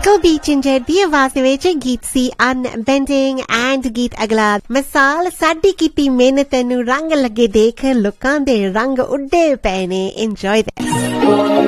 ਕੁਲਦੀਪ ਝਿੰਜਰ ਦੀ ਆਵਾਜ਼ ਵਿੱਚ ਗੀਤ ਸੀ ਅਨਬੈਂਡਿੰਗ ਐਂਡ ਗੀਤ ਅਗਲਾ ਮਿਸਾਲ ਸਾਡੀ ਕੀਤੀ ਮਿਹਨਤ ਨੂੰ ਰੰਗ ਲੱਗੇ ਦੇਖ ਲੋਕਾਂ ਦੇ ਰੰਗ ਉੱਡੇ ਪਏ ਨੇ ਇੰਜੋਏ